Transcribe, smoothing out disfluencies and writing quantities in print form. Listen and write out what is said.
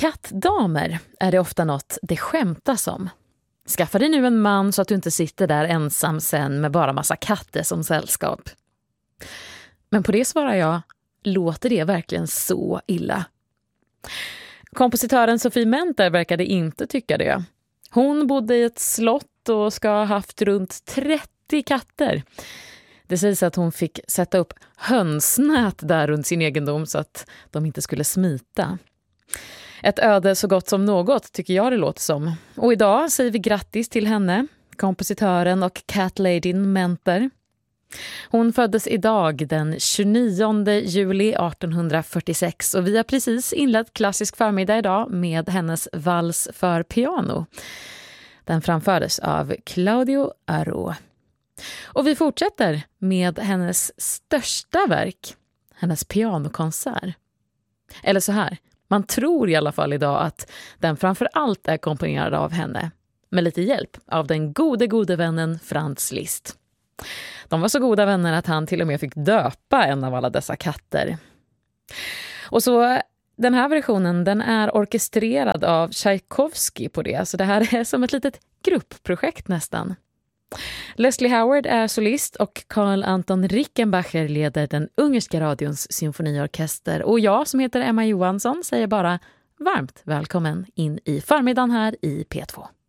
kattdamer är det ofta något det skämtas om. Skaffa dig nu en man så att du inte sitter där ensam sen med bara massa katter som sällskap. Men på det svarar jag, låter det verkligen så illa? Kompositören Sophie Menter verkade inte tycka det. Hon bodde i ett slott och ska ha haft runt 30 katter. Det sägs att hon fick sätta upp hönsnät där runt sin egendom så att de inte skulle smita. Ett öde så gott som något tycker jag det låter som. Och idag säger vi grattis till henne, kompositören och catladyn Menter. Hon föddes idag den 29 juli 1846 och vi har precis inlett klassisk förmiddag idag med hennes vals för piano. Den framfördes av Claudio Arro. Och vi fortsätter med hennes största verk, hennes pianokonsert. Eller så här, man tror i alla fall idag att den framför allt är komponerad av henne, med lite hjälp av den gode vännen Franz Liszt. De var så goda vänner att han till och med fick döpa en av alla dessa katter. Och så den här versionen, den är orkestrerad av Tchaikovsky på det, så det här är som ett litet gruppprojekt nästan. Leslie Howard är solist och Carl Anton Rickenbacher leder den ungerska radions symfoniorkester. Och jag som heter Emma Johansson säger bara varmt välkommen in i förmiddagen här i P2.